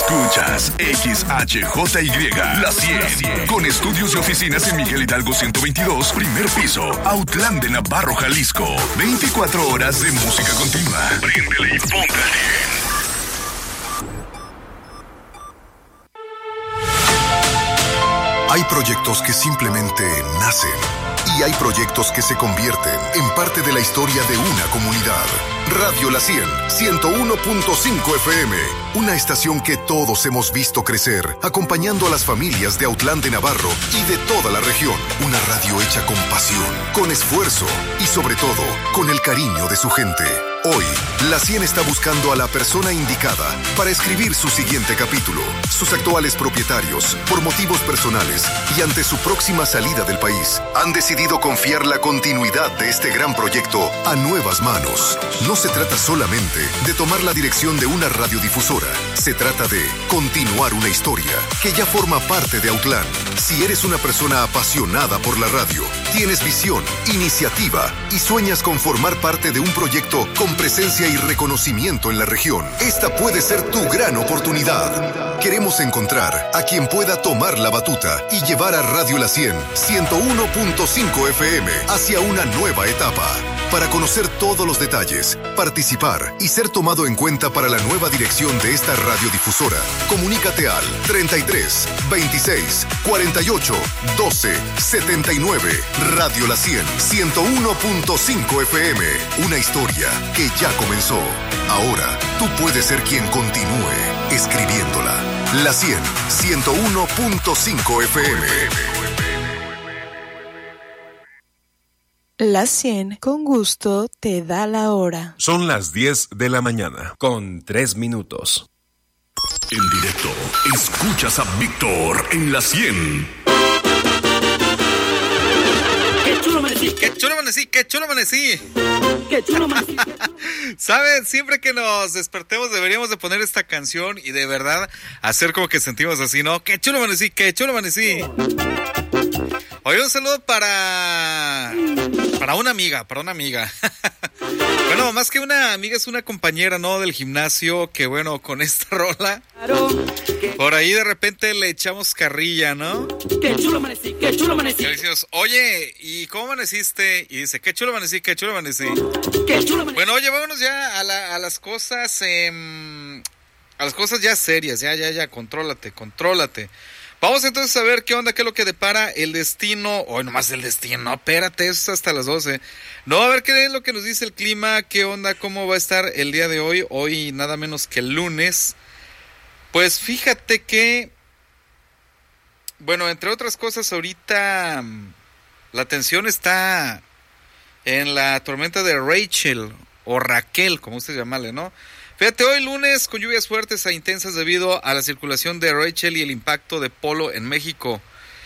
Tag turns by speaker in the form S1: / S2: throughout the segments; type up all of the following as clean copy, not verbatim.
S1: Escuchas XHJY, La 100, con estudios y oficinas en Miguel Hidalgo 122, primer piso, Autlán de Navarro, Jalisco. 24 horas de música continua. Préndele y póngale.
S2: Hay proyectos que simplemente nacen y hay proyectos que se convierten en parte de la historia de una comunidad. Radio La 100, 101.5 FM, una estación que todos hemos visto crecer, acompañando a las familias de Autlán de Navarro y de toda la región. Una radio hecha con pasión, con esfuerzo y sobre todo, con el cariño de su gente. Hoy, La 100 está buscando a la persona indicada para escribir su siguiente capítulo. Sus actuales propietarios, por motivos personales y ante su próxima salida del país, han decidido confiar la continuidad de este gran proyecto a nuevas manos. No se trata solamente de tomar la dirección de una radiodifusora. Se trata de continuar una historia que ya forma parte de Autlán. Si eres una persona apasionada por la radio, tienes visión, iniciativa y sueñas con formar parte de un proyecto con presencia y reconocimiento en la región, esta puede ser tu gran oportunidad. Queremos encontrar a quien pueda tomar la batuta y llevar a Radio La 100, 101.5 FM hacia una nueva etapa. Para conocer todos los detalles, participar y ser tomado en cuenta para la nueva dirección de esta radiodifusora, comunícate al 33 26 48 12 79. Radio La 100, 101.5 FM. Una historia que ya comenzó. Ahora tú puedes ser quien continúe escribiéndola. La 100, 101.5 FM.
S3: La 100 con gusto te da la hora.
S4: Son las 10 de la mañana con 3 minutos.
S1: En directo, escuchas a Víctor en La 100.
S5: ¡Qué chulo amanecí!
S6: ¡Qué chulo amanecí! ¡Qué chulo amanecí!
S5: ¡Qué chulo amanecí!
S6: ¿Sabes? Siempre que nos despertemos deberíamos de poner esta canción y de verdad hacer como que sentimos así, ¿no? ¡Qué chulo amanecí! ¡Qué chulo amanecí! Oye, un saludo para una amiga, Bueno, más que una amiga, es una compañera, ¿no? Del gimnasio, que bueno, con esta rola, por ahí de repente le echamos carrilla, ¿no?
S5: ¡Qué chulo amanecí! ¡Qué chulo amanecí!
S6: Y le decimos, oye, ¿y cómo amaneciste? Y dice, qué chulo amanecí, qué chulo amanecí.
S5: ¡Qué chulo amanecí!
S6: Bueno, oye, vámonos ya a las cosas, a las cosas ya serias, ya, contrólate. Vamos entonces a ver qué onda, qué es lo que depara el destino. Hoy nomás el destino, no, espérate, eso es hasta las 12. No, a ver qué es lo que nos dice el clima, qué onda, cómo va a estar el día de hoy. Hoy nada menos que el lunes. Pues fíjate que, bueno, entre otras cosas, ahorita la atención está en la tormenta de Rachel, o Raquel, como usted llamarle, ¿no? Fíjate, hoy lunes con lluvias fuertes e intensas debido a la circulación de Rachel y el impacto de Polo en México.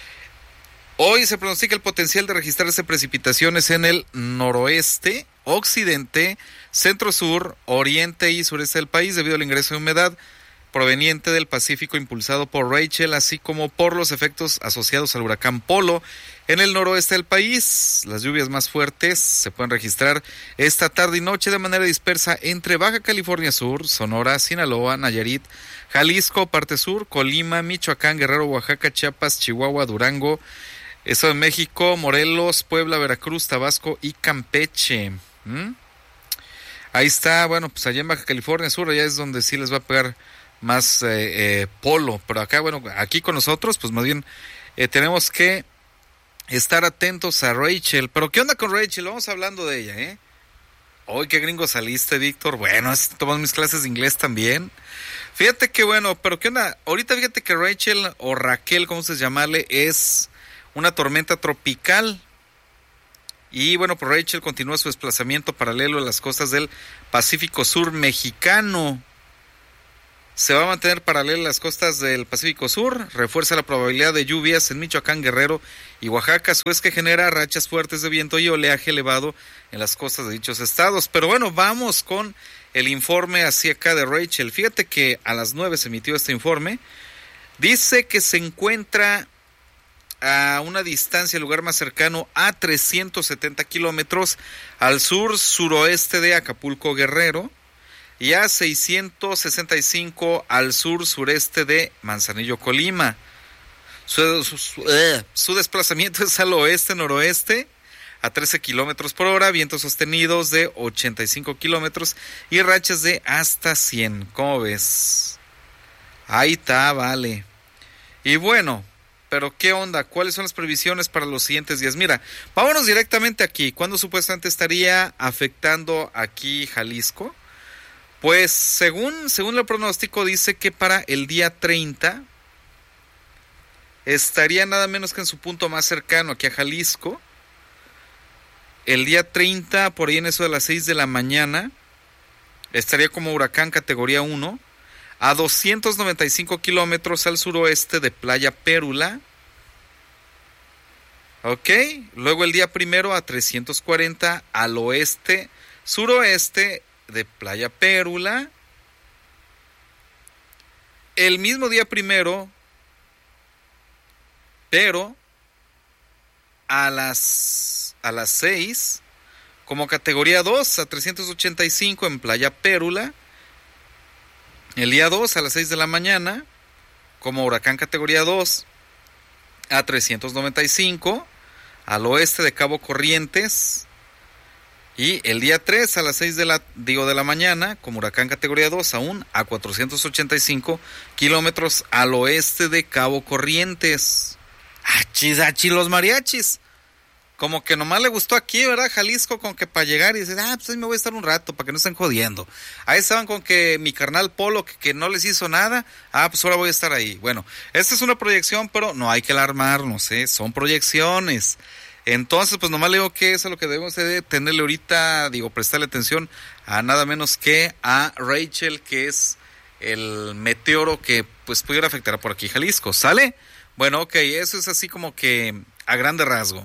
S6: Hoy se pronostica el potencial de registrarse precipitaciones en el noroeste, occidente, centro-sur, oriente y sureste del país debido al ingreso de humedad proveniente del Pacífico impulsado por Rachel, así como por los efectos asociados al huracán Polo. En el noroeste del país, las lluvias más fuertes se pueden registrar esta tarde y noche de manera dispersa entre Baja California Sur, Sonora, Sinaloa, Nayarit, Jalisco, parte sur, Colima, Michoacán, Guerrero, Oaxaca, Chiapas, Chihuahua, Durango, Estado de México, Morelos, Puebla, Veracruz, Tabasco y Campeche. Ahí está, bueno, pues allá en Baja California Sur, allá es donde sí les va a pegar más Polo, pero acá, bueno, aquí con nosotros, pues más bien tenemos que estar atentos a Rachel. Pero ¿qué onda con Rachel? Vamos hablando de ella, ¿eh? Hoy qué gringo saliste, Víctor. Bueno, tomas mis clases de inglés también. Fíjate que bueno, pero ¿qué onda? Ahorita fíjate que Rachel, o Raquel, como se llamarle, es una tormenta tropical. Y bueno, pues Rachel continúa su desplazamiento paralelo a las costas del Pacífico Sur mexicano. Se va a mantener paralela a las costas del Pacífico Sur, refuerza la probabilidad de lluvias en Michoacán, Guerrero y Oaxaca, a su vez que genera rachas fuertes de viento y oleaje elevado en las costas de dichos estados. Pero bueno, vamos con el informe acerca de Rachel. Fíjate que a las 9 se emitió este informe. Dice que se encuentra a una distancia, el lugar más cercano, a 370 kilómetros al sur-suroeste de Acapulco, Guerrero. y a 665 al sur-sureste de Manzanillo, Colima. Su desplazamiento es al oeste-noroeste a 13 kilómetros por hora, vientos sostenidos de 85 kilómetros y rachas de hasta 100. ¿Cómo ves? Ahí está, vale. Y bueno, pero ¿qué onda? ¿Cuáles son las previsiones para los siguientes días? Mira, vámonos directamente aquí. ¿Cuándo supuestamente estaría afectando aquí Jalisco? Pues según el pronóstico dice que para el día 30 estaría nada menos que en su punto más cercano aquí a Jalisco. El día 30, por ahí en eso de las 6 de la mañana, estaría como huracán categoría 1 a 295 kilómetros al suroeste de Playa Pérula. Ok, luego el día primero a 340 al oeste, suroeste de Playa Pérula. El mismo día primero, pero a las 6, como categoría 2 a 385 en Playa Pérula. El día 2 a las 6 de la mañana, como huracán categoría 2 a 395 al oeste de Cabo Corrientes. Y el día 3 a las 6 de la mañana, como huracán categoría 2 aún a 485 kilómetros al oeste de Cabo Corrientes. Achis, los mariachis. Como que nomás le gustó aquí, ¿verdad? Jalisco, con que para llegar y dices, pues ahí me voy a estar un rato para que no estén jodiendo. Ahí estaban con que mi carnal Polo, que no les hizo nada, pues ahora voy a estar ahí. Bueno, esta es una proyección, pero no hay que alarmarnos, son proyecciones. Entonces, pues nomás le digo que eso es lo que debemos de tenerle ahorita, prestarle atención a nada menos que a Rachel, que es el meteoro que pues pudiera afectar por aquí Jalisco, ¿sale? Bueno, ok, eso es así como que a grande rasgo.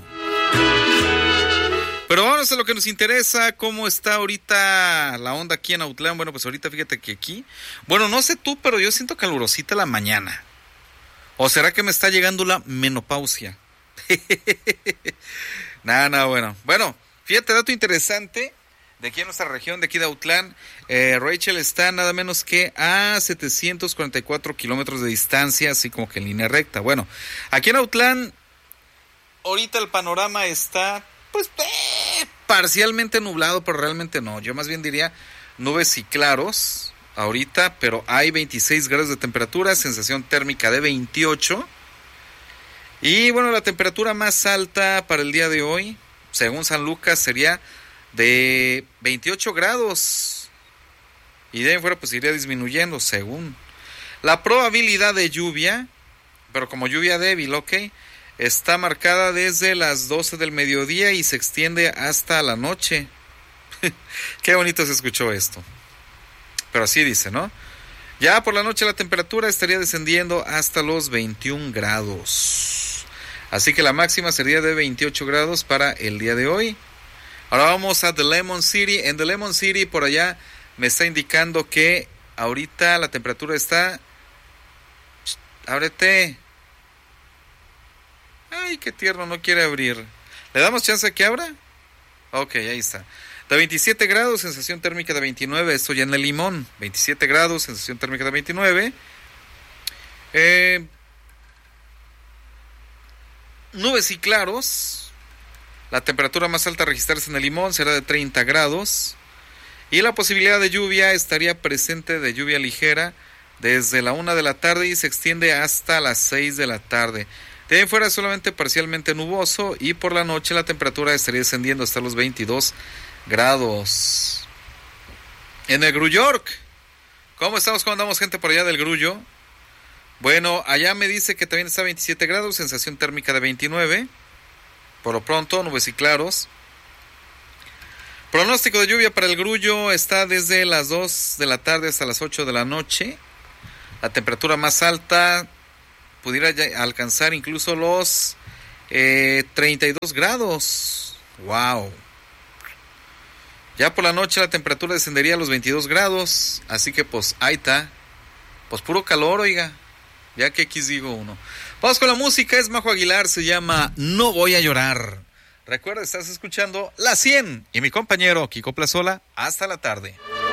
S6: Pero vamos a lo que nos interesa, cómo está ahorita la onda aquí en Autlán. Bueno, pues ahorita fíjate que aquí, bueno, no sé tú, pero yo siento calurosita la mañana. ¿O será que me está llegando la menopausia? Nada, bueno. Bueno, fíjate, dato interesante de aquí en nuestra región, de aquí de Autlán. Rachel está nada menos que a 744 kilómetros de distancia, así como que en línea recta. Bueno, aquí en Autlán, ahorita el panorama está, pues, parcialmente nublado, pero realmente no. Yo más bien diría nubes y claros ahorita, pero hay 26 grados de temperatura, sensación térmica de 28. Y bueno, la temperatura más alta para el día de hoy, según San Lucas, sería de 28 grados. Y de ahí en fuera pues iría disminuyendo según. La probabilidad de lluvia, pero como lluvia débil, ok, está marcada desde las 12 del mediodía y se extiende hasta la noche. Qué bonito se escuchó esto. Pero así dice, ¿no? Ya por la noche la temperatura estaría descendiendo hasta los 21 grados. Así que la máxima sería de 28 grados para el día de hoy. Ahora vamos a The Lemon City. En The Lemon City, por allá, me está indicando que ahorita la temperatura está... Ábrete. Ay, qué tierno, no quiere abrir. ¿Le damos chance a que abra? Ok, ahí está. De 27 grados, sensación térmica de 29. Esto ya en el Limón. 27 grados, sensación térmica de 29. Nubes y claros. La temperatura más alta a registrarse en el Limón será de 30 grados. Y la posibilidad de lluvia estaría presente, de lluvia ligera, desde la 1 de la tarde y se extiende hasta las 6 de la tarde. De ahí fuera solamente parcialmente nuboso y por la noche la temperatura estaría descendiendo hasta los 22 grados. En el Gruyyork, ¿cómo estamos? ¿Cómo andamos, gente por allá del Grullo? Bueno, allá me dice que también está a 27 grados, sensación térmica de 29. Por lo pronto, nubes y claros. Pronóstico de lluvia para el Grullo está desde las 2 de la tarde hasta las 8 de la noche. La temperatura más alta pudiera alcanzar incluso los 32 grados. ¡Wow! Ya por la noche la temperatura descendería a los 22 grados. Así que pues ahí está. Pues puro calor, oiga. Ya que X digo uno. Vamos con la música, es Majo Aguilar, se llama No Voy a Llorar. Recuerda, estás escuchando La 100 y mi compañero Kiko Plazola, hasta la tarde.